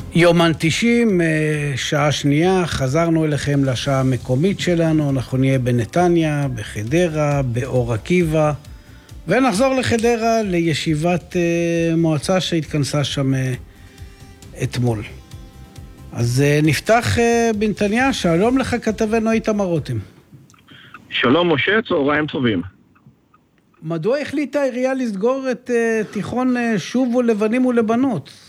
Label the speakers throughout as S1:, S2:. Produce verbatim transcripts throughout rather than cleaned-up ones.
S1: יומן תשעים, שעה שנייה, חזרנו אליכם לשעה המקומית שלנו, אנחנו נהיה בנתניה, בחדרה, באור עקיבא, ונחזור לחדרה לישיבת מועצה שהתכנסה שם אתמול. אז נפתח בנתניה, שלום לך כתבנו איתמר רותם.
S2: שלום משה, צהריים טובים.
S1: מדוע החליטה העירייה לסגור את תיכון שובו לבנים ולבנות?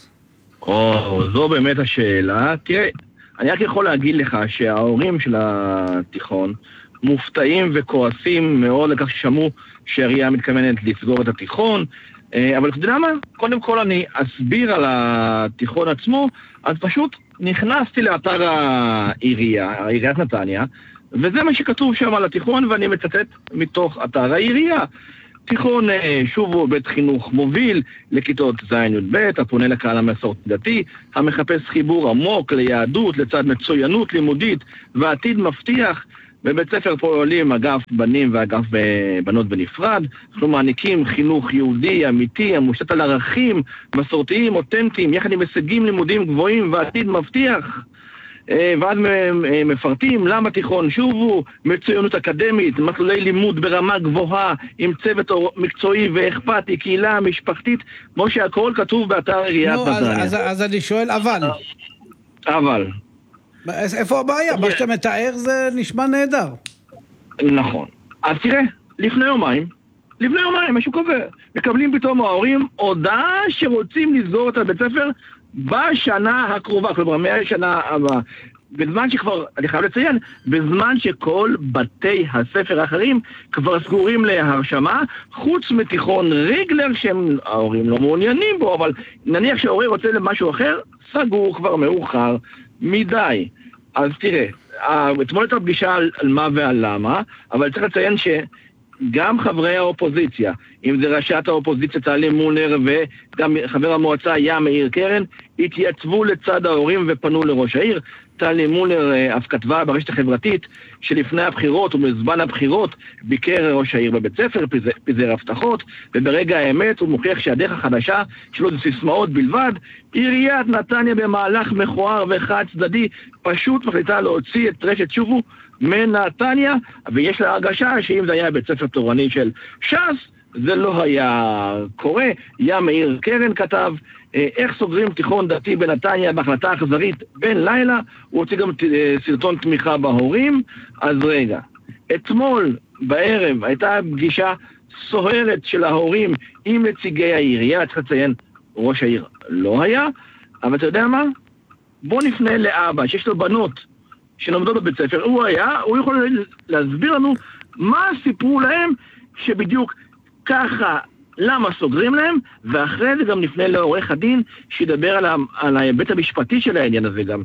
S2: או, זו באמת השאלה. תראה, אני רק יכול להגיד לך שההורים של התיכון מופתעים וכועסים מאוד לכך ששמעו שהעירייה מתכוונת לסגור את התיכון, אבל אתה יודע מה? קודם כל אני אסביר על התיכון עצמו. אז פשוט נכנסתי לאתר העירייה, העיריית נתניה, וזה מה שכתוב שם על התיכון, ואני מצטט מתוך אתר העירייה. תיכון שובו בית חינוך מוביל לכיתות ז' י' ב', הפונה לקהל המסורתי דתי, המחפש חיבור עמוק ליהדות לצד מצוינות לימודית ועתיד מבטיח. בבית ספר פועלים אגף בנים ואגף בנות בנפרד. אנחנו מעניקים חינוך יהודי אמיתי המושתת על ערכים מסורתיים אותנטיים יחד עם הישגים לימודיים גבוהים ועתיד מבטיח. ואז מפרטים למה תיכון שובו, מצוינות אקדמית, מסלולי לימוד ברמה גבוהה, עם צוות מקצועי ואכפתי, קהילה משפחתית, כמו שהכל כתוב באתר עיריית נתניה.
S1: אז, אז אני שואל, אבל.
S2: אבל.
S1: אז איפה הבעיה? מה שאתה מתאר זה נשמע נהדר.
S2: נכון. אז תראה, לפני יומיים, לפני יומיים, משהו כזה, מקבלים פתאום ההורים הודעה שרוצים לסגור את הבית ספר בשנה הקרובה, כלומר, מהשנה הבאה. בזמן שכבר, אני חייב לציין, בזמן שכל בתי הספר האחרים כבר סגורים להרשמה, חוץ מתיכון ריגלר שהם ההורים לא מעוניינים בו, אבל נניח שההורי רוצה למשהו אחר, סגור כבר מאוחר מדי. אז תראה, אתמול הייתה פגישה על, על מה ועל למה, אבל צריך לציין ש... גם חברי האופוזיציה, אם זה ראשת האופוזיציה טלי מולר וגם חבר המועצה ים מאיר קרן, התייצבו לצד ההורים ופנו לראש העיר. טלי מולר אף כתבה ברשת החברתית שלפני הבחירות ובזמן הבחירות ביקר ראש העיר בבית ספר, פיזר הבטחות, וברגע האמת הוא מוכיח שהדרך החדשה שלו זה סיסמאות בלבד. עיריית נתניה במהלך מכוער וחד צדדי פשוט מחליטה להוציא את רשת שובו מנתניה, ויש לה הרגשה שאם זה היה בית ספר תורני של ש"ס, זה לא היה קורה. ים מאיר קרן כתב, איך סוגרים תיכון דתי בנתניה בהחלטה אכזרית בין לילה, הוא הוציא גם סרטון תמיכה בהורים. אז רגע, אתמול בערב הייתה פגישה סוערת של ההורים עם נציגי העירייה, צריך לציין, ראש העיר לא היה, אבל אתה יודע מה? בוא נפנה לאבא, שיש לו בנות שלומדות בבית ספר, הוא היה, הוא יכול להסביר לנו מה סיפרו להם שבדיוק ככה, למה סוגרים להם, ואחרי זה גם נפנה לעורך הדין שידבר על, ה, על ההיבט המשפטי של העניין הזה גם.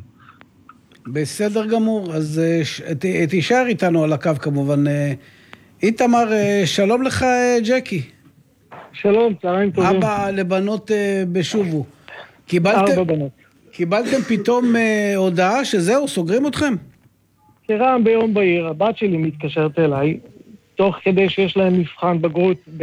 S1: בסדר גמור, אז ת, תישאר איתנו על הקו כמובן. איתמר, שלום לך ג'קי.
S3: שלום, צהריים טובים.
S1: אבא לבנות בשובו. קיבלתם,
S3: ארבע בנות.
S1: קיבלתם פתאום הודעה שזהו, סוגרים אתכם?
S3: כרעם ביום בהיר, הבת שלי מתקשרת אליי, תוך כדי שיש להם מבחן בגרות ב...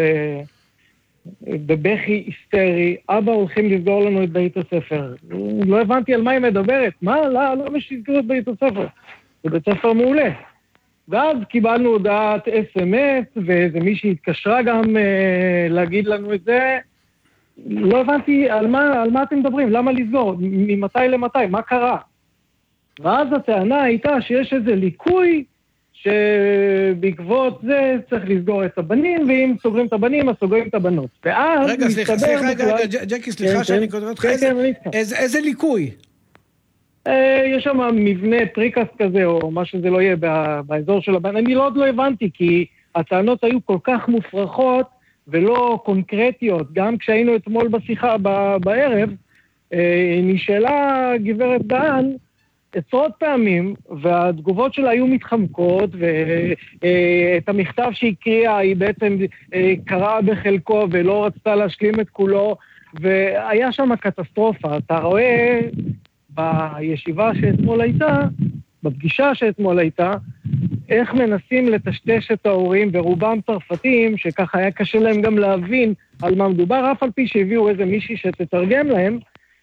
S3: בבכי היסטרי, אבא הולכים לסגור לנו את בית הספר. לא הבנתי על מה היא מדברת. מה? לא, לא משסגרו את בית הספר. זה בית ספר מעולה. ואז קיבלנו הודעת אס אם אס, ואיזה מישהי התקשרה גם אה, להגיד לנו את זה. לא הבנתי על מה, על מה אתם מדברים, למה לסגור, ממתי למתי, מה קרה? ואז הטענה הייתה שיש איזה ליקוי, שבעקבות זה צריך לסגור את הבנים, ואם סוגרים את הבנים, אז סוגרים את הבנות. ואז
S1: רגע, סליחה, סליחה, רגע, ג'קי, סליחה שאני קודם אותך, איזה ליקוי?
S3: יש שם מבנה טריקס כזה, או מה שזה לא יהיה באזור של הבן. אני לא עוד לא הבנתי, כי הטענות היו כל כך מופרכות, ולא קונקרטיות. גם כשהיינו אתמול בשיחה בערב, נשאלה גברת דן עשרות פעמים, והתגובות שלה היו מתחמקות, ואת המכתב שהקריאה היא בעצם קראה בחלקו, ולא רצתה להשלים את כולו, והיה שם קטסטרופה. אתה רואה בישיבה שאתמול הייתה, בפגישה שאתמול הייתה, איך מנסים לטשטש את ההורים, ורובם צרפתים, שככה היה קשה להם גם להבין על מה מדובר, אף על פי שהביאו איזה מישהי שתתרגם להם,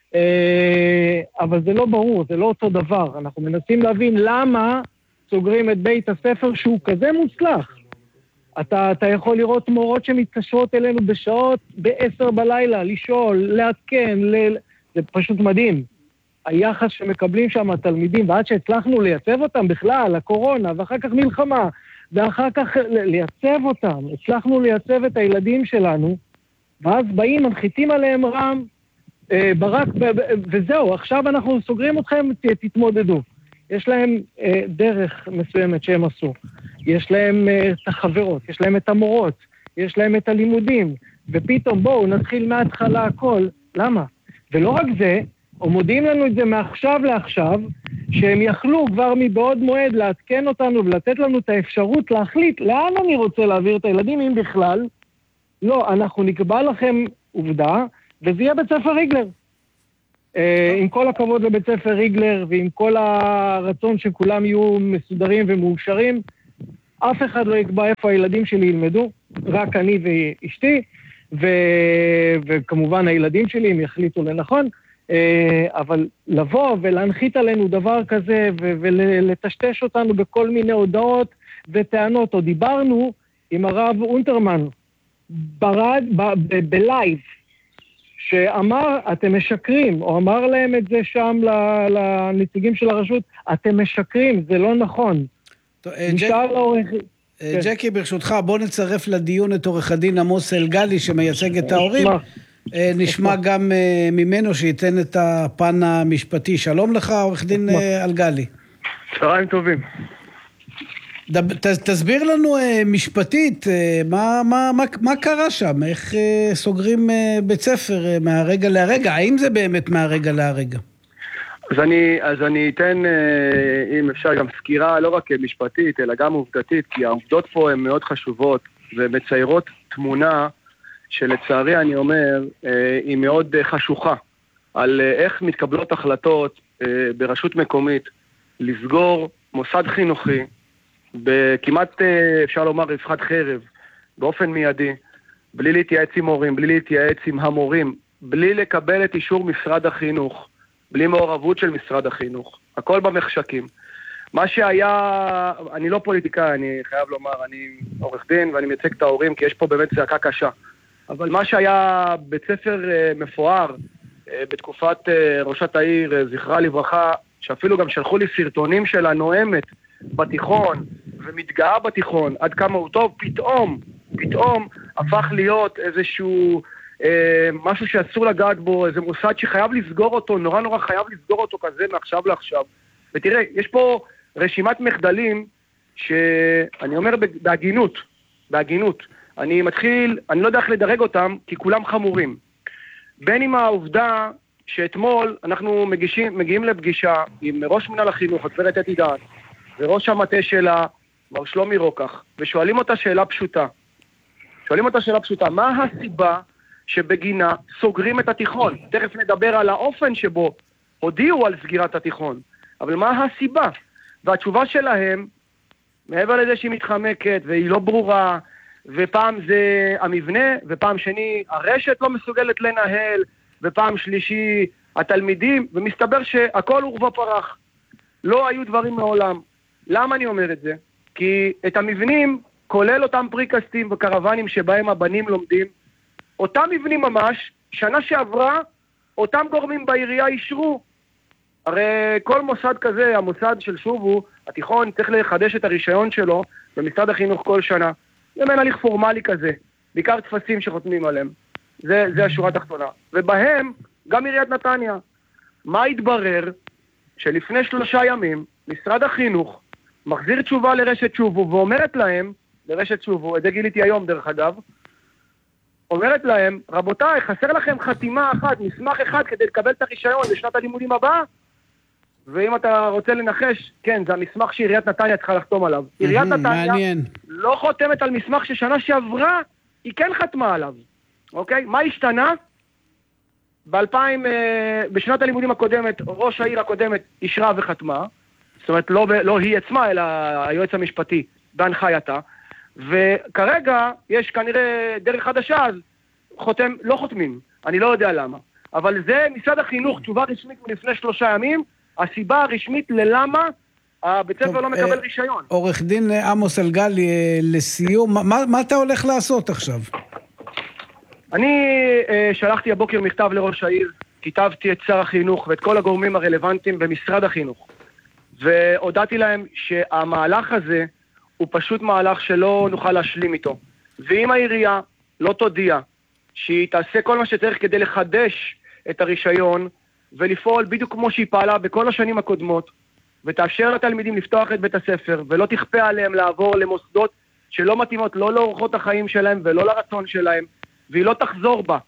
S3: אבל זה לא ברור, זה לא אותו דבר. אנחנו מנסים להבין למה סוגרים את בית הספר שהוא כזה מוצלח. אתה, אתה יכול לראות מורות שמתקשרות אלינו בשעות בעשר בלילה, לשאול, להתקן, ל... זה פשוט מדהים. היחס שמקבלים שם התלמידים, ועד שהצלחנו לייצב אותם בכלל, הקורונה, ואחר כך מלחמה, ואחר כך לייצב אותם, הצלחנו לייצב את הילדים שלנו, ואז באים, מנחיתים עליהם רם, אה, ברק, וזהו, עכשיו אנחנו סוגרים אתכם, תתמודדו. יש להם אה, דרך מסוימת שהם עשו. יש להם אה, את החברות, יש להם את המורות, יש להם את הלימודים, ופתאום בואו נתחיל מההתחלה הכל. למה? ולא רק זה, או מודיעים לנו את זה מעכשיו לעכשיו, שהם יכלו כבר מבעוד מועד להתקן אותנו ולתת לנו את האפשרות להחליט לאן אני רוצה להעביר את הילדים, אם בכלל. לא, אנחנו נקבע לכם עובדה, וזה יהיה בית ספר ריגלר. עם כל הכבוד לבית ספר ריגלר, ועם כל הרצון שכולם יהיו מסודרים ומאושרים, אף אחד לא יקבע איפה הילדים שלי ילמדו, רק אני ואשתי, ו... וכמובן הילדים שלי הם יחליטו לנכון, אבל לבוא ולהנחית עלינו דבר כזה, ו... ולטשטש אותנו בכל מיני הודעות וטענות, או דיברנו עם הרב אונטרמן, ברד, ב... ב... בלייב, שאמר, אתם משקרים, או אמר להם את זה שם לנציגים של הרשות, אתם משקרים, זה לא נכון.
S1: ג'קי, ברשותך, בוא נצרף לדיון את עורך הדין עמוס אלגלי, שמייצג את ההורים. נשמע גם ממנו שייתן את הפן המשפטי. שלום לך, עורך דין אלגלי.
S4: צהריים טובים.
S1: תסביר לנו משפטית, מה, מה, מה, מה קרה שם? איך סוגרים בית ספר מהרגע להרגע? האם זה באמת מהרגע להרגע?
S4: אז אני, אז אני אתן, אם אפשר, גם סקירה לא רק משפטית, אלא גם עובדתית, כי העובדות פה הן מאוד חשובות, ומציירות תמונה שלצערי אני אומר, היא מאוד חשוכה, על איך מתקבלות החלטות ברשות מקומית, לסגור מוסד חינוכי, בכמעט אפשר לומר רווחת חרב, באופן מיידי, בלי להתייעץ עם הורים, בלי להתייעץ עם המורים, בלי לקבל את אישור משרד החינוך, בלי מעורבות של משרד החינוך, הכל במחשקים. מה שהיה, אני לא פוליטיקאי, אני חייב לומר, אני עורך דין ואני מייצג את ההורים, כי יש פה באמת צעקה קשה. אבל מה שהיה בית ספר מפואר, בתקופת ראשת העיר, זכרה לברכה, שאפילו גם שלחו לי סרטונים של הנואמת בתיכון, ומתגאה בתיכון, עד כמה הוא טוב, פתאום, פתאום הפך להיות איזשהו אה, משהו שאסור לגעת בו, איזה מוסד שחייב לסגור אותו, נורא נורא חייב לסגור אותו כזה מעכשיו לעכשיו. ותראה, יש פה רשימת מחדלים שאני אומר בהגינות, בהגינות. אני מתחיל, אני לא יודע איך לדרג אותם, כי כולם חמורים. בין עם העובדה שאתמול אנחנו מגישים, מגיעים לפגישה עם ראש מנהל החינוך, הגברת אתי דהן, וראש המטה שלה, מר שלומי רוקח, ושואלים אותה שאלה פשוטה. שואלים אותה שאלה פשוטה, מה הסיבה שבגינה סוגרים את התיכון? תכף נדבר על האופן שבו הודיעו על סגירת התיכון, אבל מה הסיבה? והתשובה שלהם, מעבר לזה שהיא מתחמקת והיא לא ברורה, ופעם זה המבנה, ופעם שני הרשת לא מסוגלת לנהל, ופעם שלישי התלמידים, ומסתבר שהכל עורבא פרח. לא היו דברים מעולם. למה אני אומר את זה? כי את המבנים, כולל אותם פריקסטים וקרוונים שבהם הבנים לומדים, אותם מבנים ממש, שנה שעברה, אותם גורמים בעירייה אישרו. הרי כל מוסד כזה, המוסד של שובו, התיכון צריך לחדש את הרישיון שלו במשרד החינוך כל שנה. זה מעין הליך פורמלי כזה, בעיקר תפסים שחותמים עליהם. זה, זה השורה התחתונה. ובהם גם עיריית נתניה. מה התברר? שלפני שלושה ימים, משרד החינוך מחזיר תשובה לרשת שובו, ואומרת להם, לרשת שובו, את זה גיליתי היום דרך אגב, אומרת להם, רבותיי, חסר לכם חתימה אחת, מסמך אחד כדי לקבל את הרישיון לשנת הלימודים הבאה, ואם אתה רוצה לנחש, כן, זה המסמך שעיריית נתניה צריכה לחתום עליו. עיריית נתניה לא חותמת על מסמך ששנה שעברה, היא כן חתמה עליו. אוקיי? מה השתנה? ב-אלפיים, בשנת הלימודים הקודמת, ראש העיר הקודמת אישרה וחתמה, זאת אומרת, לא, לא היא עצמה, אלא היועץ המשפטי בהנחייתה, וכרגע יש כנראה דרך חדשה, אז חותם, לא חותמים, אני לא יודע למה. אבל זה משרד החינוך, תשובה רשמית מלפני שלושה ימים, הסיבה הרשמית ללמה הבית ספר לא מקבל רישיון.
S1: עורך דין עמוס אלגלי, לסיום, מה, מה אתה הולך לעשות עכשיו?
S4: אני שלחתי הבוקר מכתב לראש העיר, כתבתי את שר החינוך ואת כל הגורמים הרלוונטיים במשרד החינוך, והודעתי להם שהמהלך הזה הוא פשוט מהלך שלא נוכל להשלים איתו. ואם העירייה לא תודיע שהיא תעשה כל מה שצריך כדי לחדש את הרישיון ולפעול בדיוק כמו שהיא פעלה בכל השנים הקודמות, ותאפשר לתלמידים לפתוח את בית הספר ולא תכפה עליהם לעבור למוסדות שלא מתאימות לא לאורחות החיים שלהם ולא לרצון שלהם, והיא לא תחזור בה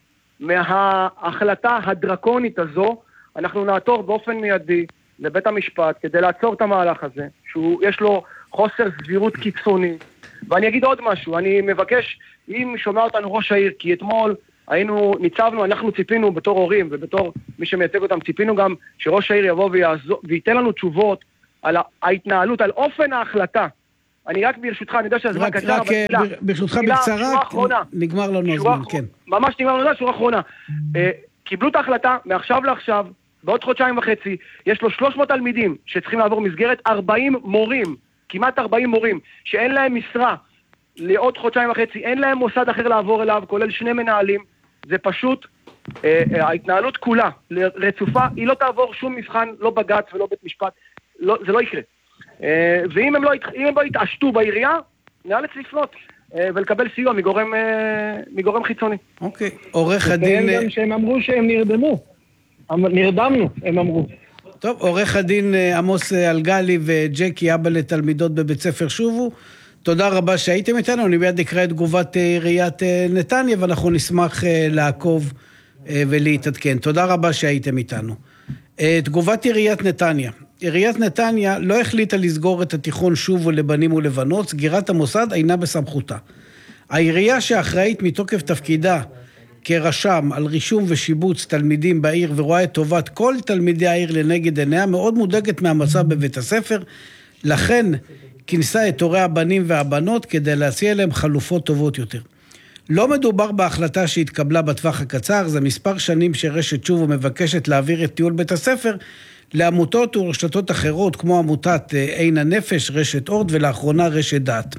S4: מההחלטה הדרקונית הזו, אנחנו נעתור באופן מיידי לבית המשפט כדי לעצור את המהלך הזה, שיש לו חוסר סבירות קיצוני. ואני אגיד עוד משהו, אני מבקש, אם שומע אותנו ראש העיר, כי אתמול היינו, ניצבנו, אנחנו ציפינו בתור הורים ובתור מי שמייצג אותם, ציפינו גם שראש העיר יבוא ויעזור, וייתן לנו תשובות על ההתנהלות, על אופן ההחלטה. אני רק ברשותך, אני יודע שהזמן קצר,
S1: אבל מילה. רק ברשותך בקצרה, נגמר לנו הזמן, כן.
S4: ממש נגמר לנו, שורה אחרונה. קיבלו את ההחלטה מעכשיו לעכשיו, בעוד חודשיים וחצי, יש לו שלוש מאות תלמידים שצריכים לעבור מסגרת, ארבעים מורים, כמעט ארבעים מורים, שאין להם משרה לעוד חודשיים וחצי, אין להם מוסד אחר לעבור אליו, כולל שני מנהלים. זה פשוט, אה, ההתנהלות כולה רצופה, היא לא תעבור שום מבחן, לא בגץ ולא בית משפט, לא, זה לא יקרה. אה, ואם הם לא, אם הם לא יתעשתו בעירייה, נאלץ לפנות אה, ולקבל סיוע מגורם, אה, מגורם חיצוני.
S1: אוקיי, עורך הדין...
S3: גם שהם אמרו שהם נרדמו, נרדמנו, הם אמרו.
S1: טוב, עורך הדין עמוס אלגלי וג'קי, אבא לתלמידות בבית ספר שובו, תודה רבה שהייתם איתנו, אני מיד אקרא את תגובת עיריית נתניה, ואנחנו נשמח לעקוב ולהתעדכן. תודה רבה שהייתם איתנו. תגובת עיריית נתניה. עיריית נתניה לא החליטה לסגור את התיכון שובו לבנים ולבנות, סגירת המוסד אינה בסמכותה. העירייה שאחראית מתוקף תפקידה כרשם על רישום ושיבוץ תלמידים בעיר ורואה את טובת כל תלמידי העיר לנגד עיניה, מאוד מודאגת מהמצב בבית הספר, לכן כינסה את הורי הבנים והבנות כדי להציע להם חלופות טובות יותר. לא מדובר בהחלטה שהתקבלה בטווח הקצר, זה מספר שנים שרשת שובו מבקשת להעביר את טיול בית הספר לעמותות ורשתות אחרות כמו עמותת עין הנפש, רשת אורד ולאחרונה רשת דת.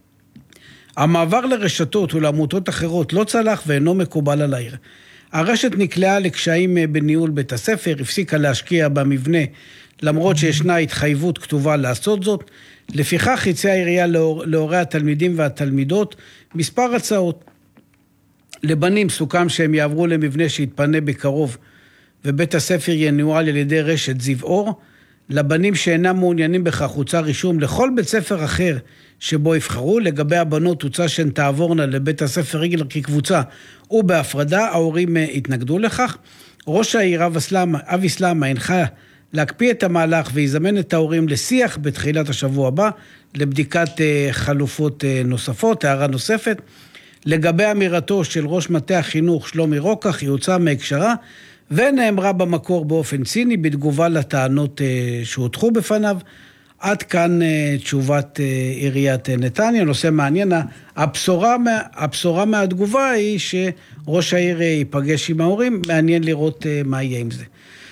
S1: המעבר לרשתות ולעמותות אחרות לא צלח ואינו מקובל על העיר. הרשת נקלעה לקשיים בניהול בית הספר, הפסיקה להשקיע במבנה למרות שישנה התחייבות כתובה לעשות זאת. לפיכך הציעה העירייה להורי התלמידים והתלמידות מספר הצעות. לבנים סוכם שהם יעברו למבנה שיתפנה בקרוב ובית הספר ינוהל על ידי רשת זיו אור. לבנים שאינם מעוניינים בכך הוצע רישום לכל בית ספר אחר שבו יבחרו. לגבי הבנות הוצע שהן תעבורנה לבית הספר רגל כקבוצה ובהפרדה, ההורים התנגדו לכך. ראש העיר אבי סלמה הנחה להקפיא את המהלך ויזמן את ההורים לשיח בתחילת השבוע הבא לבדיקת חלופות נוספות. הערה נוספת, לגבי אמירתו של ראש מטה החינוך שלומי רוקח, היא הוצאה מהקשרה ונאמרה במקור באופן ציני בתגובה לטענות שהוטחו בפניו. עד כאן תשובת עיריית נתניה. נושא מעניין, הבשורה, הבשורה מהתגובה היא שראש העיר ייפגש עם ההורים, מעניין לראות מה יהיה עם זה.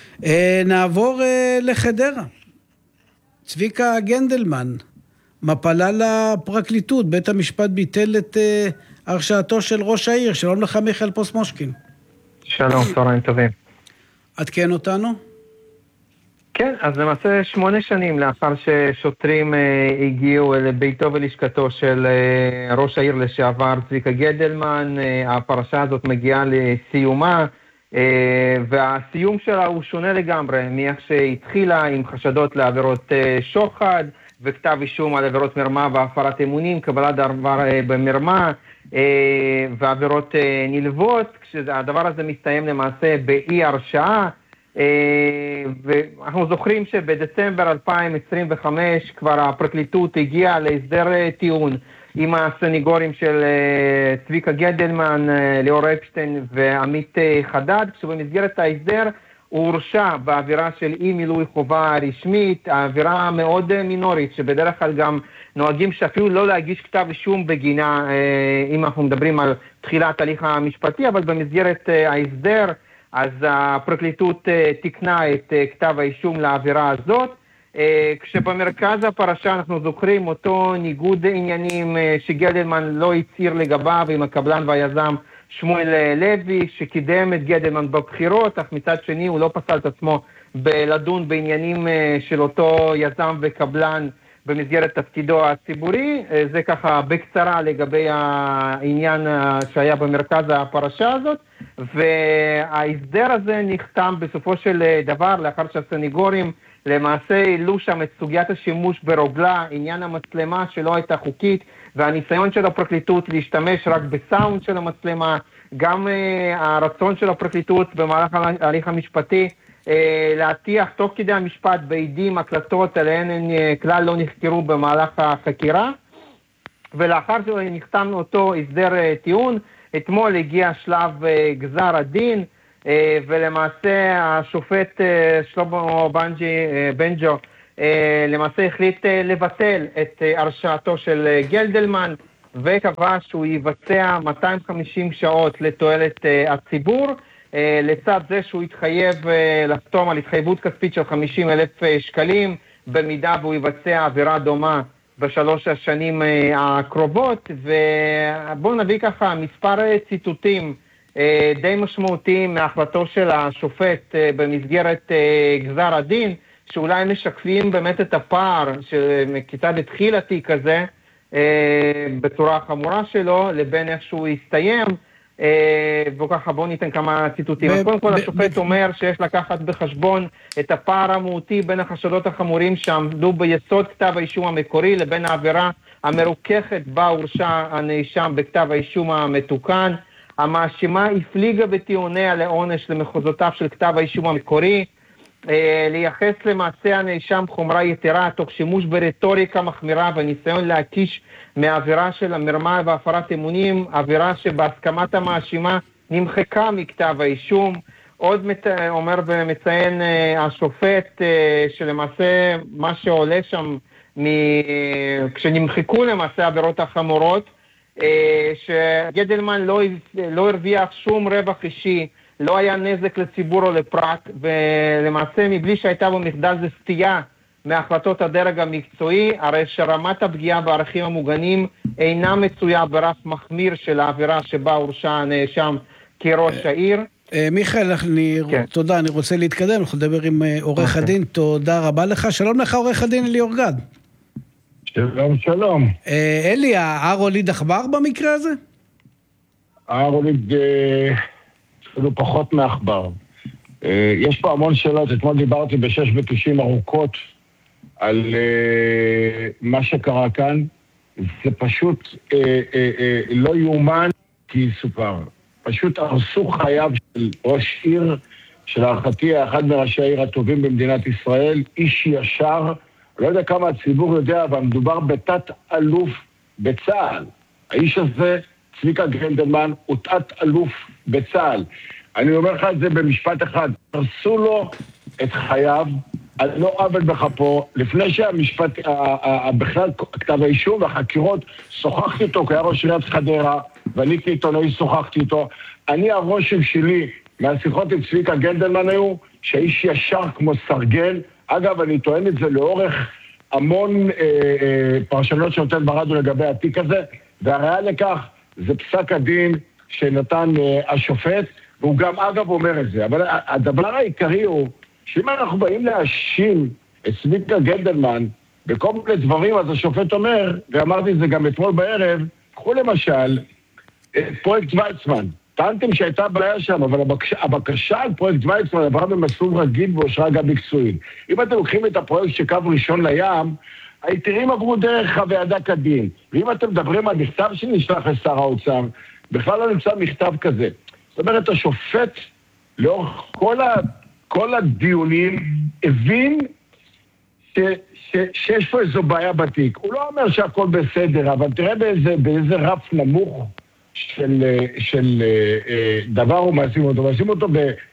S1: נעבור לחדרה. צביקה גנדלמן, מפלה לפרקליטות, בית המשפט ביטל את הרשעתו של ראש העיר. שלום לך מיכאל פוסט-מושקין.
S5: שלום, צהריים טובים.
S1: עדכן אותנו?
S5: כן, אז למעשה שמונה שנים לאחר ששוטרים אה, הגיעו לביתו ולשכתו של אה, ראש העיר לשעבר צביקה גנדלמן, אה, הפרשה הזאת מגיעה לסיומה, אה, והסיום שלה הוא שונה לגמרי מאיך שהתחילה, עם חשדות לעבירות אה, שוחד וכתב אישום על עבירות מרמה והפרת אמונים, קבלת דבר אה, במרמה אה, ועבירות אה, נלוות, כשהדבר הזה מסתיים למעשה באי הרשעה. ואנחנו זוכרים שבדצמבר אלפיים עשרים וחמש כבר הפרקליטות הגיעה להסדר טיעון עם הסניגורים של צביקה גנדלמן, ליאור אפשטיין ועמית חדד, כשבמסגרת ההסדר הוא הורשע בעבירה של אי מילוי חובה רשמית, העבירה מאוד מינורית שבדרך כלל גם נוהגים שאפילו לא להגיש כתב אישום בגינה אם אנחנו מדברים על תחילת ההליך המשפטי, אבל במסגרת ההסדר אז הפרקליטות תקנה את כתב האישום לעבירה הזאת, כשבמרכז הפרשה אנחנו זוכרים אותו ניגוד עניינים שגדלמן לא הצהיר לגביו עם הקבלן והיזם שמואל לוי, שקידם את גדלמן בבחירות, אך מצד שני הוא לא פסל את עצמו בלדון בעניינים של אותו יזם וקבלן במסגרת תפקידו הציבורי. זה ככה בקצרה לגבי העניין שהיה במרכז הפרשה הזאת, וההסדר הזה נחתם בסופו של דבר לאחר שהסניגורים למעשה העלו שם את סוגיית השימוש ברוגלה, עניין המצלמה שלא הייתה חוקית, והניסיון של הפרקליטות להשתמש רק בסאונד של המצלמה, גם uh, הרצון של הפרקליטות במהלך ההליך המשפטי uh, להטיח תוך כדי המשפט בעדים הקלטות עליהן הן uh, כלל לא נחקרו במהלך החקירה, ולאחר שנחתם אותו הסדר uh, טיעון, אתמול הגיע שלב uh, גזר הדין, uh, ולמעשה השופט uh, שלמה בנג'י, uh, בנג'ו uh, למעשה החליט uh, לבטל את uh, הרשעתו של uh, גלדלמן, וקבע שהוא יבצע מאתיים וחמישים שעות לתועלת uh, הציבור, uh, לצד זה שהוא יתחייב uh, לחתום על התחייבות כספית של חמישים אלף uh, שקלים, במידה והוא יבצע עבירה דומה בשלוש השנים uh, הקרובות. ובואו נביא ככה מספר uh, ציטוטים uh, די משמעותיים מההחלטו של השופט uh, במסגרת uh, גזר הדין, שאולי משקפים באמת את הפער שכיצד התחיל התיק הזה, בצורה החמורה שלו, לבין איך שהוא יסתיים, וככה בואו ניתן כמה ציטוטים. קודם כל השופט אומר שיש לקחת בחשבון את הפער המהותי בין החשדות החמורים שעמדו ביסוד כתב האישום המקורי לבין העבירה המרוככת בה הורשע הנאשם בכתב האישום המתוקן. המאשימה הפליגה בטיעוניה לעונש למחוזותיו של כתב האישום המקורי, לייחס למעשה הנאשם חומרה יתרה תוך שימוש ברטוריקה מחמירה וניסיון להקיש מהעבירה של המרמה והפרת אמונים, עבירה שבהסכמת המאשימה נמחקה מכתב האישום. עוד מת... אומר ומציין השופט שלמעשה מה שעולה שם מ... כשנמחקו למעשה העבירות החמורות, שגדלמן לא, לא הרוויח שום רווח אישי, לא היה נזק לציבור או לפרט, ולמעשה מבלי שהייתה במחדל זה סטייה מהחלטות הדרג המקצועי, הרי שרמת הפגיעה בערכים המוגנים אינה מצויה ברף מחמיר של העבירה שבה הורשע הנאשם כראש העיר.
S1: מיכאל, תודה, אני רוצה להתקדם, אנחנו נדבר עם עורך הדין, תודה רבה לך, שלום לך עורך הדין אלי אורגד.
S6: שלום, שלום.
S1: אלי, ההר הוליד עכבר במקרה הזה?
S6: ההר הוליד... אפילו פחות מעכבר. יש פה המון שאלות. אתמול דיברתי בשש ותשעים ארוכות על מה שקרה כאן. זה פשוט לא יאומן כי יסופר. פשוט הרסו חייו של ראש עיר, של הערכתי אחד מראשי העיר הטובים במדינת ישראל, איש ישר, לא יודע כמה הציבור יודע, אבל מדובר בתת אלוף בצה"ל. האיש הזה, צביקה גלדלמן, הוא תת אלוף בצה"ל. אני אומר לך את זה במשפט אחד, הרסו לו את חייו, על לא עוול בכפו, לפני שהמשפט, בכלל כתב האישום והחקירות, שוחחתי איתו, כי היה ראש עיריית חדרה, ואני כעיתונאי שוחחתי איתו. אני הרושם שלי מהשיחות עם צביקה גלדלמן היו, שהאיש ישר כמו סרגל, אגב אני טוען את זה לאורך המון אה, אה, פרשנות שנותן ברדיו לגבי התיק הזה, והראיה לכך זה פסק הדין שנתן אה, השופט, והוא גם אגב אומר את זה. אבל הדבר העיקרי הוא, שאם אנחנו באים להאשים את צביקה גלדלמן בכל מיני דברים, אז השופט אומר, ואמרתי את זה גם אתמול בערב, קחו למשל את פרויקט ויצמן. טענתם שהייתה בעיה שם, אבל הבקשה, הבקשה על פרויקט ויצמן עברה במסלול רגיל ואושרה גם מקצועית. אם אתם לוקחים את הפרויקט שקו ראשון לים, היתרים עברו דרך הוועדה כדין. ואם אתם מדברים על מכתב שנשלח לשר האוצר, בכלל לא נמצא מכתב כזה. זאת אומרת, השופט, לאורך כל, ה, כל הדיונים, הבין ש, ש, שיש פה איזו בעיה בתיק. הוא לא אומר שהכל בסדר, אבל תראה באיזה, באיזה רף נמוך של, של אה, דבר הוא מעשים אותו. מעשים אותו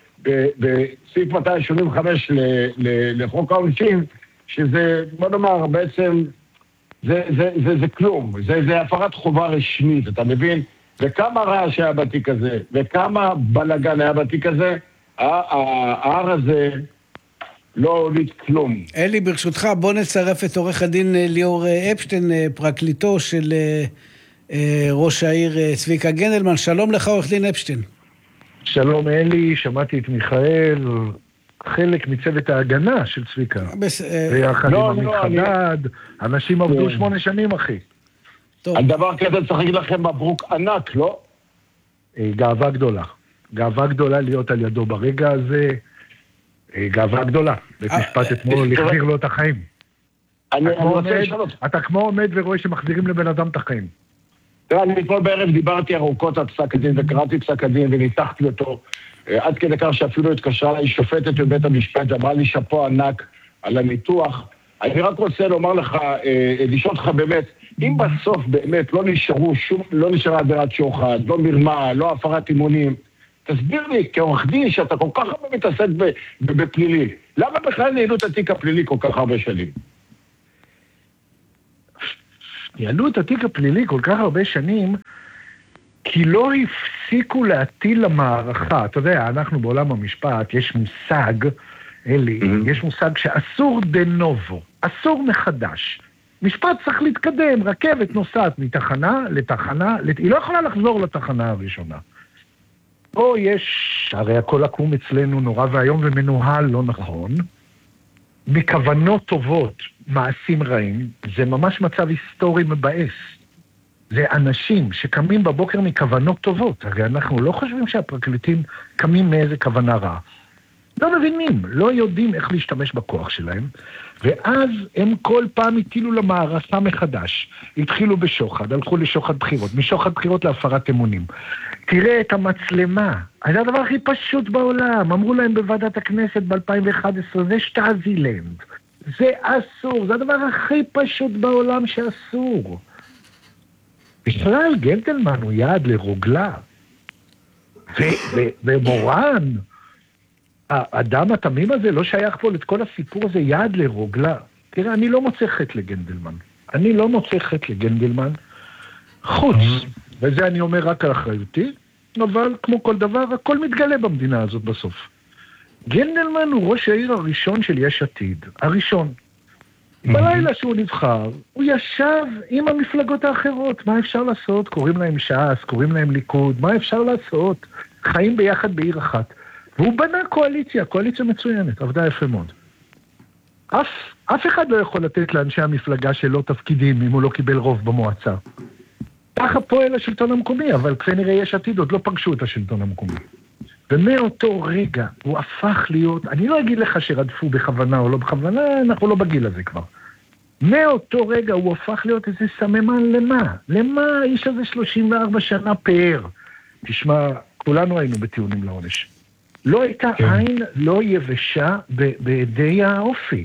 S6: בסעיף מאתיים שמונים וחמש ל, ל, לחוק העונשין, שזה, בוא נאמר, בעצם, זה, זה, זה, זה כלום. זה, זה הפרת חובה רשמית, אתה מבין? וכמה רעש היה בתיק הזה, וכמה בלגן היה בתיק הזה, ההר הזה לא הוליד כלום.
S1: אלי, ברשותך, בוא נצרף את עורך הדין ליאור אפשטיין, פרקליטו של ראש העיר צביקה גנדלמן. שלום לך, עורך דין אפשטיין.
S7: שלום אלי, שמעתי את מיכאל, חלק מצוות ההגנה של צביקה. ויחד עם עמית חדד, אנשים עבדו שמונה שנים, אחי.
S6: על דבר כזה צריך להגיד לכם מברוק ענק, לא?
S7: גאווה גדולה. גאווה גדולה להיות על ידו ברגע הזה. גאווה גדולה. בית משפט אתמול החזיר לו את החיים. אתה כמו עומד ורואה שמחזירים לבן אדם את החיים.
S6: תראה, אני אתמול בערב דיברתי ארוכות על פסק הדין וקראתי פסק הדין וניתחתי אותו עד כדי כך שאפילו התקשרה לה, היא שופטת בבית המשפט, אמרה לי שפו ענק על הניתוח. אני רק רוצה לומר לך, לשאול אותך באמת, אם בסוף באמת לא נשארו שום, לא נשארה עבירת שוחד, לא מרמה, לא הפרת אימונים, תסביר לי, כעורך דין שאתה כל כך הרבה מתעסק בפלילי, למה בכלל ניהלו את התיק הפלילי כל כך הרבה שנים?
S7: ניהלו את התיק הפלילי כל כך הרבה שנים, כי לא הפסיקו להטיל למערכה. אתה יודע, אנחנו בעולם המשפט, יש מושג, אלי, mm-hmm. יש מושג שאסור דנובו, אסור מחדש. משפט צריך להתקדם, רכבת נוסעת מתחנה לתחנה, לת... היא לא יכולה לחזור לתחנה הראשונה. פה יש, הרי הכל עקום אצלנו נורא והיום ומנוהל לא נכון, מכוונות טובות, מעשים רעים, זה ממש מצב היסטורי מבאס. זה אנשים שקמים בבוקר מכוונות טובות, הרי אנחנו לא חושבים שהפרקליטים קמים מאיזה כוונה רעה. לא מבינים, לא יודעים איך להשתמש בכוח שלהם, ואז הם כל פעם הטילו למערכה מחדש. התחילו בשוחד, הלכו לשוחד בחירות, משוחד בחירות להפרת אמונים. תראה את המצלמה, זה הדבר הכי פשוט בעולם, אמרו להם בוועדת הכנסת ב-אלפיים ואחת עשרה, זה שטאזילנד, זה אסור, זה הדבר הכי פשוט בעולם שאסור. בכלל גנדלמן הוא יעד לרוגלה, ומורן, האדם התמים הזה לא שייך פה לכל הסיפור הזה, יעד לרוגלה. תראה, אני לא מוצא חטא לגנדלמן, אני לא מוצא חטא לגנדלמן, חוץ, וזה אני אומר רק על אחריותי, אבל כמו כל דבר, הכל מתגלה במדינה הזאת בסוף. גנדלמן הוא ראש העיר הראשון של יש עתיד, הראשון. בלילה שהוא נבחר, הוא ישב עם המפלגות האחרות, מה אפשר לעשות? קוראים להם ש"ס, קוראים להם ליכוד, מה אפשר לעשות? חיים ביחד בעיר אחת. והוא בנה קואליציה, קואליציה מצוינת, עבדה יפה מאוד. אף, אף אחד לא יכול לתת לאנשי המפלגה שלו תפקידים אם הוא לא קיבל רוב במועצה. ככה פועל השלטון המקומי, אבל כנראה יש עתיד, עוד לא פגשו את השלטון המקומי. ומאותו רגע הוא הפך להיות, אני לא אגיד לך שרדפו בכוונה או לא בכוונה, אנחנו לא בגיל הזה כבר. מאותו רגע הוא הפך להיות איזה סממן למה? למה האיש הזה שלושים וארבע שנה פאר? תשמע, כולנו היינו בטיעונים לעונש. לא הייתה כן. עין לא יבשה ב- בידי האופי.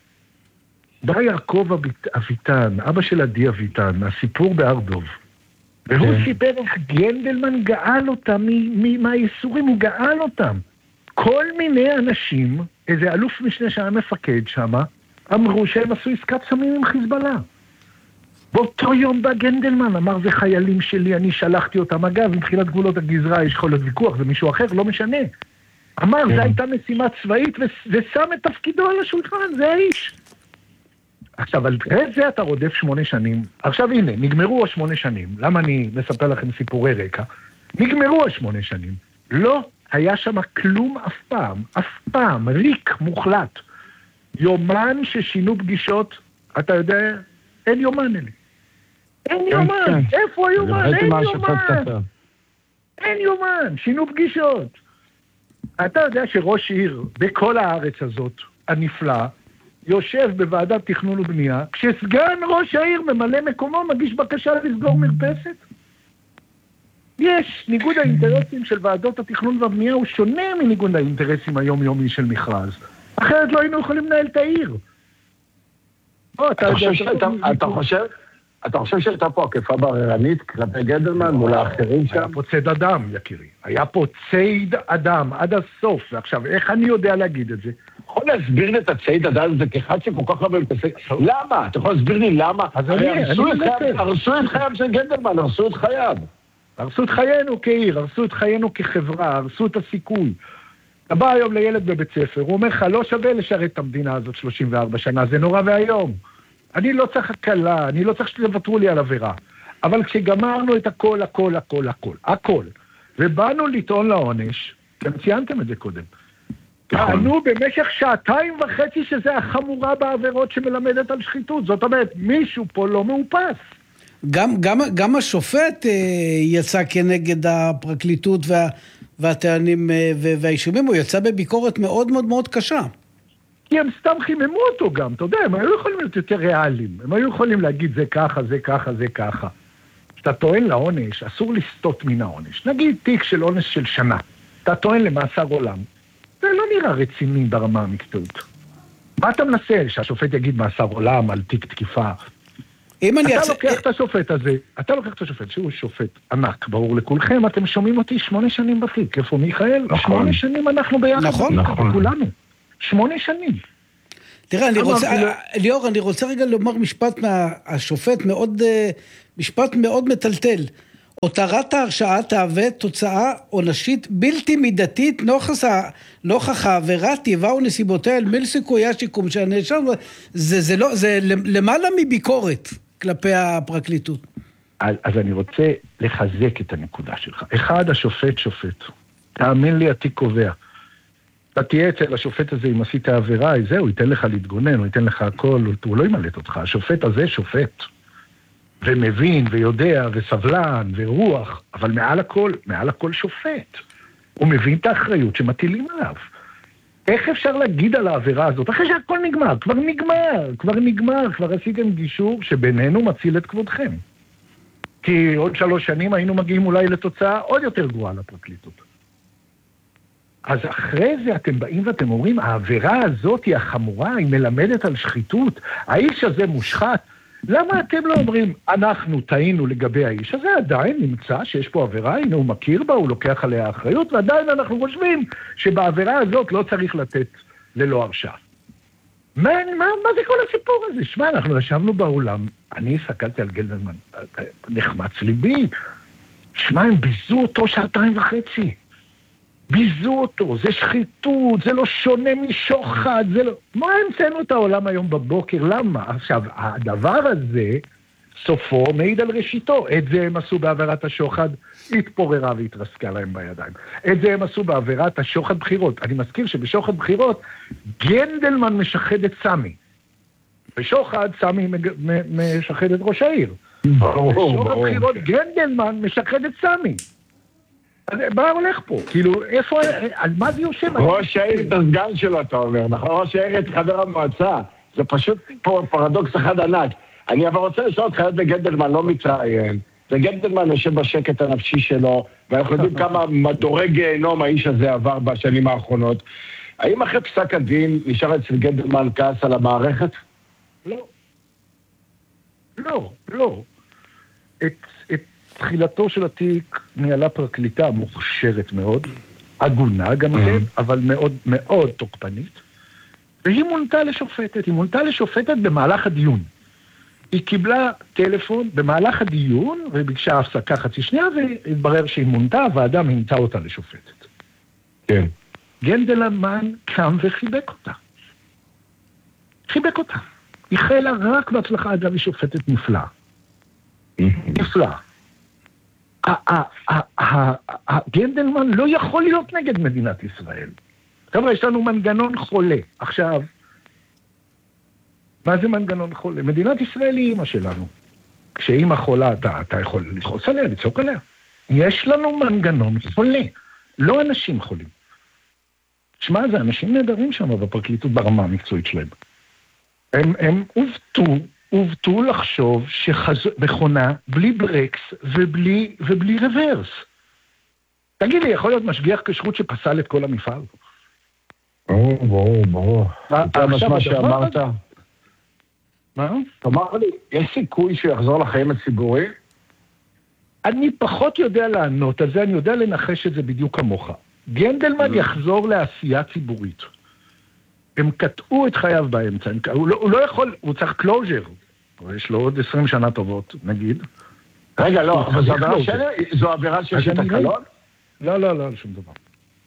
S7: בא יעקב אביטן, אבא של עדי אביטן, מהסיפור בהר דוב. והוא כן. סיפר איך גנדלמן גאל אותם מהייסורים, הוא גאל אותם. כל מיני אנשים, איזה אלוף משנה שהיה מפקד שם, אמרו שהם עשו עסקת סמים עם חיזבאללה. באותו יום בא גנדלמן, אמר זה חיילים שלי, אני שלחתי אותם. אגב, מבחינת גבולות הגזרה יש יכול להיות ויכוח, זה מישהו אחר, לא משנה. אמר, כן. זה הייתה משימה צבאית, ושם את תפקידו על השולחן, זה האיש. עכשיו, על זה אתה רודף שמונה שנים. עכשיו הנה, נגמרו השמונה שנים. למה אני מספר לכם סיפורי רקע? נגמרו השמונה שנים. לא היה שם כלום אף פעם, אף פעם, ריק מוחלט. יומן ששינו פגישות, אתה יודע, אין יומן אלי. אין יומן, איפה היומן? אין יומן. אין יומן, שינו פגישות. אתה יודע שראש עיר בכל הארץ הזאת, הנפלא, יושב בוועדת תכנון ובנייה, כשסגן ראש העיר ממלא מקומו מגיש בקשה לסגור מרפסת. יש, ניגוד האינטרסים של ועדות התכנון והבנייה הוא שונה מניגוד האינטרסים היומיומי של מכרז. אחרת לא היינו יכולים לנהל את העיר.
S6: אתה חושב? אתה חושב שהייתה פה עקיפה בררנית כלפי גנדלמן מול האחרים שם?
S7: היה פה צייד אדם, יקירי. היה פה צייד אדם עד הסוף. ועכשיו, איך אני יודע להגיד את זה?
S6: יכול להסביר לי את הצייד אדם הזה כאחד שכל כך הרבה מתעסק? למה? אתה יכול להסביר לי למה? הרסו את חייו של גנדלמן, הרסו את חייו.
S7: הרסו את חיינו כעיר, הרסו את חיינו כחברה, הרסו את הסיכוי. אתה בא היום לילד בבית ספר, הוא אומר לך, לא שווה לשרת את המדינה הזאת שלושים וארבע שנה, זה נורא והיום. אני לא צריך הקלה, אני לא צריך שתוותרו לי על עבירה. אבל כשגמרנו את הכל, הכל, הכל, הכל, הכל, ובאנו לטעון לעונש, אתם ציינתם את זה קודם, טענו במשך שעתיים וחצי שזה החמורה בעבירות שמלמדת על שחיתות. זאת אומרת, מישהו פה לא מאופס.
S1: גם, גם, גם השופט אה, יצא כנגד הפרקליטות וה, והטענים אה, והאישומים, הוא יצא בביקורת מאוד מאוד מאוד קשה.
S7: כי הם סתם חיממו אותו גם, אתה יודע, הם היו יכולים להיות יותר ריאליים, הם היו יכולים להגיד זה ככה, זה ככה, זה ככה. כשאתה טוען לעונש, אסור לסטות מן העונש. נגיד תיק של עונש של שנה, אתה טוען למאסר עולם, זה לא נראה רציני ברמה המקצועית. מה אתה מנסה? שהשופט יגיד מאסר עולם על תיק תקיפה? אתה יצ... לוקח את השופט הזה, אתה לוקח את השופט שהוא שופט ענק, ברור לכולכם, אתם שומעים אותי שמונה שנים בתיק, איפה מיכאל? נכון. שמונה שנים אנחנו ביחד,
S1: נכון,
S7: נכון. כולנו. שמונה שנים.
S1: תראה, אני רוצה, ליאור, אני רוצה רגע לומר משפט מהשופט מאוד, משפט מאוד מטלטל. הותרת ההרשעה תהווה תוצאה עונשית בלתי מידתית נוכח העבירה, טבעה ונסיבותיה אל מול סיכויי השיקום שהנאשם, זה, זה לא, זה למעלה מביקורת כלפי הפרקליטות.
S7: אז, אז אני רוצה לחזק את הנקודה שלך. אחד, השופט שופט. תאמין לי, התיק קובע. אתה תהיה אצל השופט הזה אם עשית עבירה, זהו, הוא ייתן לך להתגונן, הוא ייתן לך הכל, הוא לא ימלט אותך. השופט הזה שופט. ומבין ויודע וסבלן ורוח, אבל מעל הכל, מעל הכל שופט. הוא מבין את האחריות שמטילים עליו. איך אפשר להגיד על העבירה הזאת? אחרי שהכל נגמר, כבר נגמר, כבר נגמר, כבר עשיתם גישור שבינינו מציל את כבודכם. כי עוד שלוש שנים היינו מגיעים אולי לתוצאה עוד יותר גרועה לפרקליטות. אז אחרי זה אתם באים ואתם אומרים, העבירה הזאת היא החמורה, היא מלמדת על שחיתות, האיש הזה מושחת. למה אתם לא אומרים, אנחנו טעינו לגבי האיש הזה, עדיין נמצא שיש פה עבירה, הנה הוא מכיר בה, הוא לוקח עליה אחריות, ועדיין אנחנו חושבים שבעבירה הזאת לא צריך לתת ללא הרשעה. מה, מה, מה זה כל הסיפור הזה? שמע, אנחנו ישבנו באולם, אני הסתכלתי על גלדלמן, נחמץ ליבי, שמע, הם ביזו אותו שעתיים וחצי. ביזו אותו, זה שחיתות, זה לא שונה משוחד, זה לא... מה המצאנו את העולם היום בבוקר? למה? עכשיו, הדבר הזה, סופו מעיד על ראשיתו. את זה הם עשו בעבירת השוחד, התפוררה והתרסקה להם בידיים. את זה הם עשו בעבירת השוחד בחירות. אני מזכיר שבשוחד בחירות, גנדלמן משחד את סמי. בשוחד, סמי משחד את ראש העיר. בשוחד בחירות, גנדלמן משחד את סמי. מה הולך פה? כאילו, איפה, על מה זה יושב?
S6: ראש העיר את הסגן שלו, אתה אומר, נכון? ראש העיר את חבר המועצה. זה פשוט פה פרדוקס אחד ענק. אני אבל רוצה לשאול אותך, את גנדלמן לא מתראיין. זה גנדלמן יושב בשקט הנפשי שלו, ואנחנו יודעים כמה מדורי גיהנום האיש הזה עבר בשנים האחרונות. האם אחרי פסק הדין נשאר אצל גנדלמן כעס על המערכת?
S7: לא. לא, לא. את... את... תחילתו של התיק ניהלה פרקליטה מוכשרת מאוד, הגונה גם כן, אבל מאוד מאוד תוקפנית, והיא מונתה לשופטת, היא מונתה לשופטת במהלך הדיון. היא קיבלה טלפון במהלך הדיון, וביקשה הפסקה חצי שנייה, והתברר שהיא מונתה, הוועדה מינתה אותה לשופטת.
S6: כן.
S7: גנדלמן קם וחיבק אותה. חיבק אותה. היא חלה רק בהצלחה, אגב, היא שופטת נפלאה. נפלאה. גנדלמן לא יכול להיות נגד מדינת ישראל. חבר'ה, יש לנו מנגנון חולה. עכשיו, מה זה מנגנון חולה? מדינת ישראל היא אמא שלנו. כשאמא חולה, אתה, אתה יכול ללחוץ עליה, לצעוק עליה. יש לנו מנגנון חולה, לא אנשים חולים. שמע, זה אנשים נהדרים שם בפרקליטות ברמה המקצועית שלהם. הם, הם עובדו, עובדו לחשוב שמכונה בלי ברקס ובלי, ובלי רוורס. תגיד לי, יכול להיות משגיח כשרות שפסל את כל המפעל?
S6: ברור, ברור, ברור. זה מה שאמרת.
S7: מה?
S6: תאמר לי, יש סיכוי שיחזור לחיים הציבוריים?
S7: אני פחות יודע לענות על זה, אני יודע לנחש את זה בדיוק כמוך. גנדלמן יחזור לעשייה ציבורית. הם קטעו את חייו באמצע, הוא לא, הוא לא יכול, הוא צריך קלוז'ר, יש לו עוד עשרים שנה טובות, נגיד.
S6: רגע, לא, אבל זו עבירה של תקלון?
S7: לא, לא, לא, שום דבר.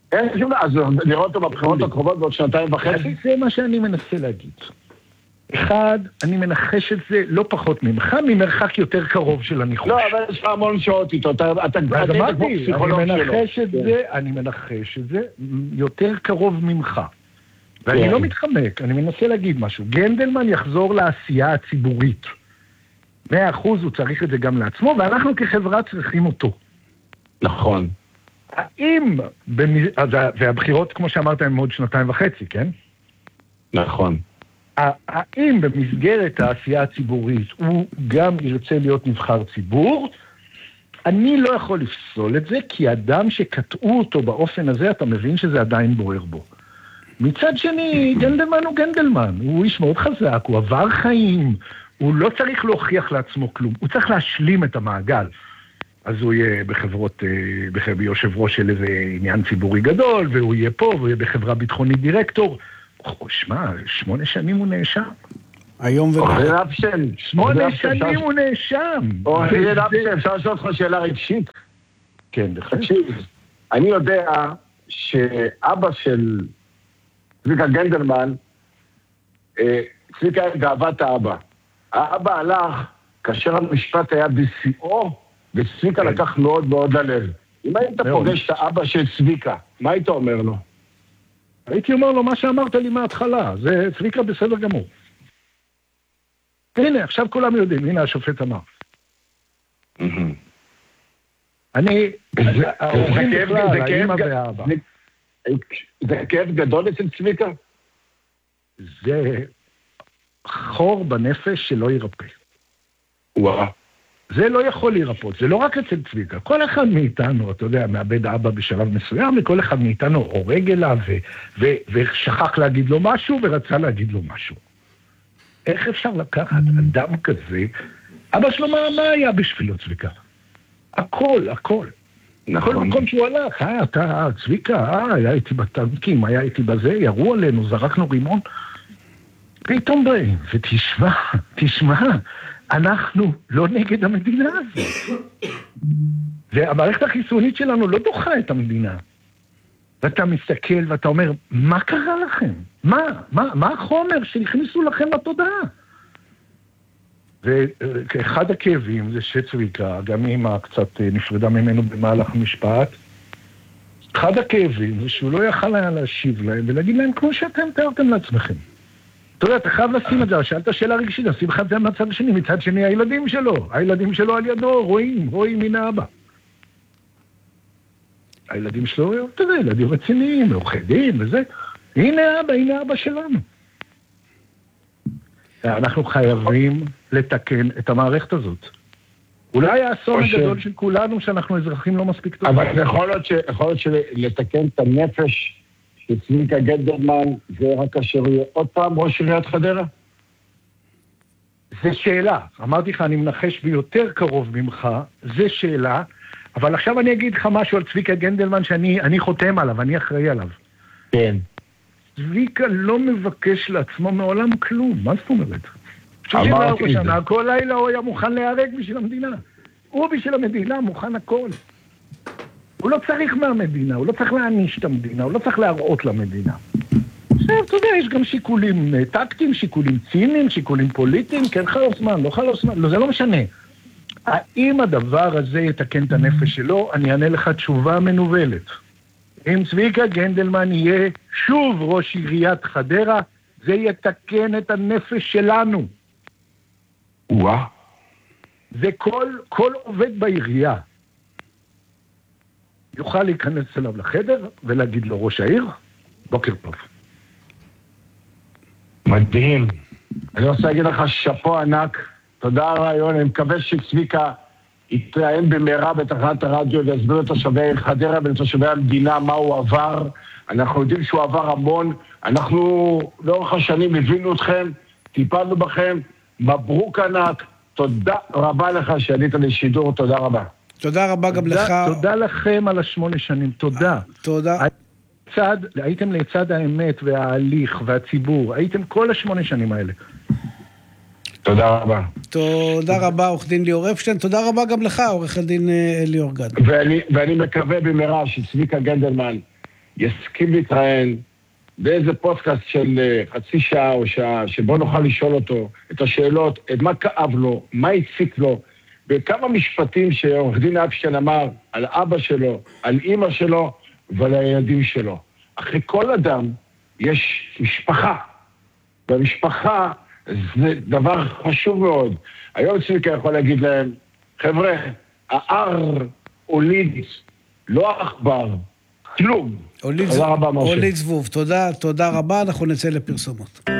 S6: אין שום דבר, אז נראה אותו בבחירות הקרובות בעוד שנתיים וחצי?
S7: זה מה שאני מנסה להגיד. אחד, אני מנחש את זה לא פחות ממך, ממרחק יותר קרוב של הניחוש.
S6: לא, אבל יש לך המון שעות איתו, אתה
S7: אמרתי, אני מנחש את זה, אני מנחש את זה יותר קרוב ממך. ואני לא מתחמק, אני מנסה להגיד משהו. גנדלמן יחזור לעשייה הציבורית. מאה אחוז הוא צריך את זה גם לעצמו, ואנחנו כחברה צריכים אותו.
S6: נכון.
S7: האם, והבחירות, כמו שאמרת, הם עוד שנתיים וחצי, כן?
S6: נכון.
S7: האם במסגרת העשייה הציבורית הוא גם ירצה להיות נבחר ציבור? אני לא יכול לפסול את זה, כי אדם שקטעו אותו באופן הזה, אתה מבין שזה עדיין בוער בו. מצד שני, גנדלמן הוא גנדלמן, הוא איש מאוד חזק, הוא עבר חיים, הוא לא צריך להוכיח לעצמו כלום, הוא צריך להשלים את המעגל. אז הוא יהיה בחברות, ביושב ראש של איזה עניין ציבורי גדול, והוא יהיה פה, והוא יהיה בחברה ביטחונית דירקטור. שמע, שמונה שנים הוא נאשם.
S1: היום
S6: ובא.
S7: שמונה שנים הוא נאשם.
S6: אפשר לשאול אותך שאלה רגשית?
S7: כן, בכלל.
S6: אני יודע שאבא של צביקה גנדלמן, צביקה היה גאוות האבא. האבא הלך כאשר המשפט היה בשיאו, וצביקה לקח מאוד מאוד ללב. אם היית פוגש את האבא של צביקה, מה היית אומר לו?
S7: הייתי אומר לו מה שאמרת לי מההתחלה, זה צביקה בסדר גמור. הנה, עכשיו כולם יודעים, הנה השופט אמר. אני, ההורים בכלל, האמא והאבא.
S6: זה כאב גדול אצל צביקה?
S7: זה חור בנפש שלא ירפא.
S6: וואו.
S7: זה לא יכול להירפות, זה לא רק אצל צביקה. כל אחד מאיתנו, אתה יודע, מאבד אבא בשלב מסוים, וכל אחד מאיתנו הורג אליו, ו- ו- ושכח להגיד לו משהו, ורצה להגיד לו משהו. איך אפשר לקחת אדם כזה? אבא שלו מה, מה היה בשבילו צביקה? הכל, הכל.
S6: נכון.
S7: כל מקום שהוא הלך, אה, אתה, צביקה, אה, היה איתי בטנקים, היה איתי בזה, ירו עלינו, זרקנו רימון. פתאום באים, ותשמע, תשמע, אנחנו לא נגד המדינה הזאת. והמערכת החיסונית שלנו לא דוחה את המדינה. ואתה מסתכל ואתה אומר, מה קרה לכם? מה? מה, מה החומר שהכניסו לכם לתודעה? ואחד הכאבים זה שצביקה, גם אמא קצת נפרדה ממנו במהלך המשפט, אחד הכאבים זה שהוא לא יכל היה להשיב להם ולהגיד להם כמו שאתם תיארתם לעצמכם. אתה יודע, אתה חייב לשים את זה, שאלת שאלה רגשית, לשים לך את זה מהצד השני, מצד שני הילדים שלו, הילדים שלו על ידו, רואים, רואים מן האבא. הילדים שלו, אתה יודע, ילדים רציניים, מאוחדים וזה, הנה האבא, הנה האבא שלנו. אנחנו חייבים לתקן את המערכת הזאת. אולי האסון הגדול של כולנו שאנחנו אזרחים לא מספיק טובים.
S6: אבל יכול להיות שלתקן את הנפש שצביקה גנדלמן זה רק כאשר יהיה עוד פעם ראש עיריית חדרה?
S7: זה שאלה. אמרתי לך, אני מנחש ביותר קרוב ממך, זה שאלה, אבל עכשיו אני אגיד לך משהו על צביקה גנדלמן שאני אני חותם עליו, אני אחראי עליו.
S6: כן.
S7: צביקה לא מבקש לעצמו מעולם כלום, מה זאת אומרת?
S6: אמרתי את זה.
S7: כל לילה הוא היה מוכן להיהרג בשביל המדינה. הוא בשביל המדינה מוכן הכל. הוא לא צריך מהמדינה, הוא לא צריך להעניש את המדינה, הוא לא צריך להראות למדינה. עכשיו, אתה יודע, יש גם שיקולים טקטיים, שיקולים ציניים, שיקולים פוליטיים, כן חלוס זמן, לא חלוס זמן, לא, זה לא משנה. האם הדבר הזה יתקן את הנפש שלו? אני אענה לך תשובה מנובלת. אם צביקה גנדלמן יהיה שוב ראש עיריית חדרה, זה יתקן את הנפש שלנו.
S6: וואה.
S7: זה כל, כל עובד בעירייה יוכל להיכנס אליו לחדר ולהגיד לו, ראש העיר, בוקר טוב.
S6: מדהים. אני רוצה להגיד לך שפו ענק, תודה הרעיון, אני מקווה שצביקה יתראיין במהרה בתחנת הרדיו ויסביר לתושבי חדרה ולתושבי המדינה מה הוא עבר. אנחנו יודעים שהוא עבר המון, אנחנו לאורך השנים הבינו אתכם, טיפלנו בכם, מברוק ענק, תודה רבה לך שעלית לשידור, תודה רבה.
S1: תודה רבה גם לך.
S7: תודה לכם על השמונה שנים, תודה.
S1: תודה.
S7: צד, הייתם לצד האמת וההליך והציבור, הייתם כל השמונה שנים האלה.
S6: תודה רבה.
S1: תודה רבה, עורך דין ליאור אפשטיין, תודה רבה גם לך, עורך הדין ליאור גד.
S6: ואני, ואני מקווה במהרה שצביקה גנדלמן יסכים להתראיין באיזה פודקאסט של חצי שעה או שעה, שבו נוכל לשאול אותו את השאלות, את מה כאב לו, מה הציק לו, בכמה משפטים שעורך דין אפשטיין אמר על אבא שלו, על אמא שלו ועל הילדים שלו. אחרי כל אדם יש משפחה, והמשפחה זה דבר חשוב מאוד. היום צביקה יכול להגיד להם, חבר'ה, ההר הוליד, לא עכבר, כלום.
S1: הוליד זבוב, תודה, תודה רבה, אנחנו נצא לפרסומות.